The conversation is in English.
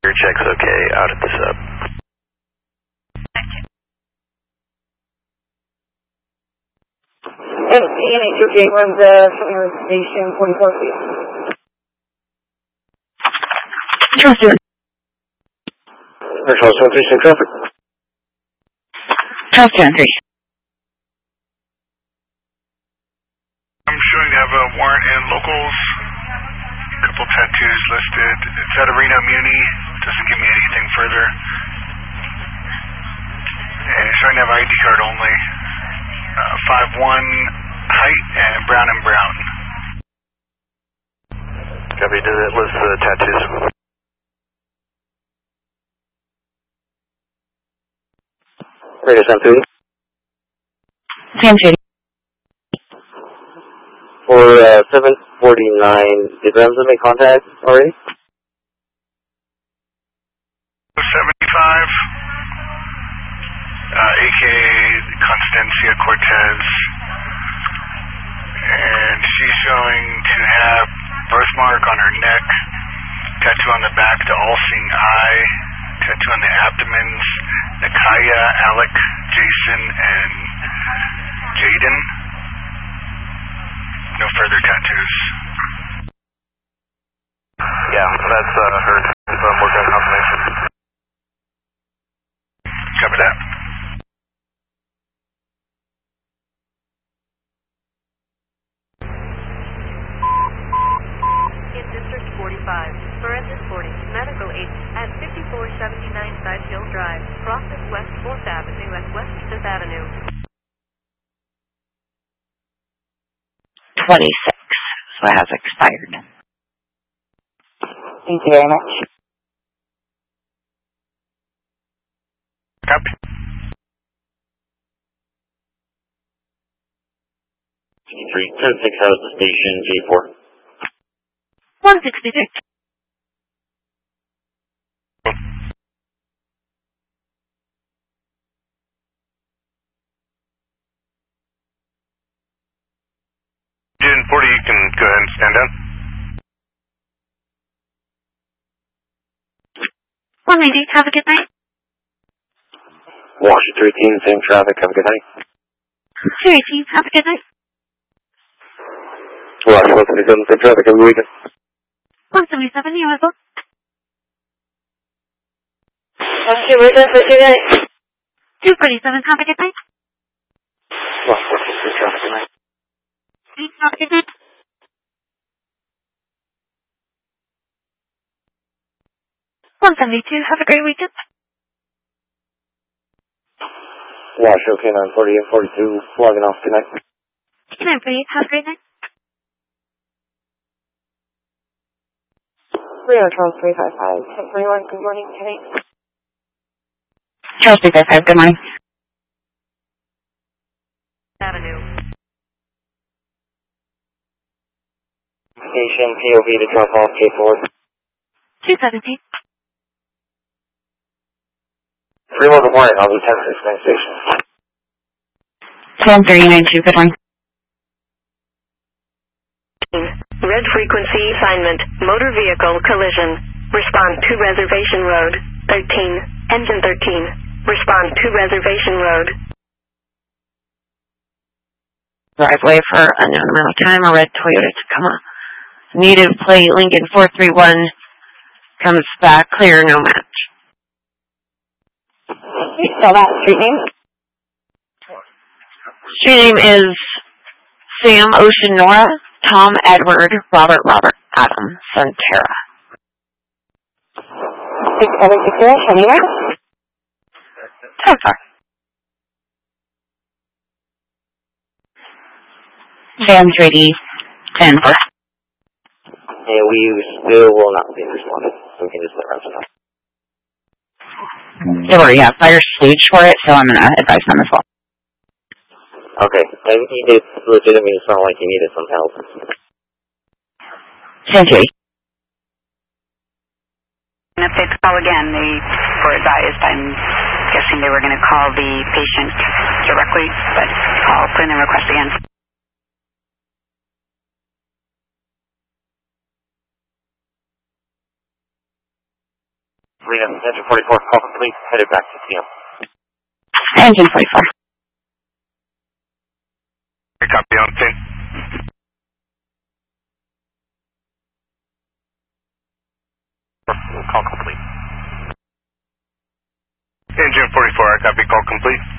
Your check's okay, out at the sub. NH28 runs station 44 feet. Traffic. National 736 traffic. Traffic 3. I'm showing to have a warrant and locals. A couple tattoos listed. It's at a Reno Muni. Doesn't give me anything further. And it's showing to have ID card only. 5'1" height and brown and brown. Copy, does it list the tattoos? Radio San Tui. San Tui. For 749, did Ramsey make contact already? 75, aka Constancia Cortez, and she's showing to have birthmark on her neck, tattoo on the back, the all-seeing eye, tattoo on the abdomens, Nakaya, Alec, Jason, and Jaden. No further tattoos. Yeah, that's her. I'm working on confirmation. Cover that. In District 45, forensic 40, medical aid at 5479 Side Hill Drive, crosses West 4th Avenue and West 5th Avenue. 26, so it has expired. Thank you very much. Copy. 10-6 out of the station, J4. 166. June 40, you can go ahead and stand down. 180, have a good night. Washington 13, same traffic, have a good night. 218, have a good night. Washington 27, same traffic, have a good weekend. 177, you as well. Good weekend for you guys. 247, have a good night. Washington 3 traffic, good night. Have a good night. 172, have a great weekend. Wash, okay, 948, 42, logging off tonight. 948, have a great night. Rio Charles 355, 1041, good morning tonight. Charles 355, good morning. Avenue. Station, POV to drop off K4. 217. 311 warrant, I'll be 10-6, station. 13092, good morning. Red frequency assignment, motor vehicle collision. Respond to Reservation Road, 13, engine 13. Respond to Reservation Road. Driveway for unknown amount of time, a red Toyota Tacoma. Native plate, Lincoln 431, comes back, clear, no match. Spell that street name. Street name is Sam Ocean Nora, Tom Edward, Robert Adam Santera. 6760, anywhere? So far. Van 3D, 10 4. Yeah, we still will not be responding, so we can just let Ramsey know. Don't worry, yeah, fire stage for it, so I'm going to advise them as well. Okay, and he did legitimately sound like he needed some help. Thank you. If they call again, they were advised. I'm guessing they were going to call the patient directly, but I'll put in a request again. Lena, Engine 44, call complete, headed back to TM. Engine 44. Copy on scene. Call complete. Engine 44, I copy, call complete.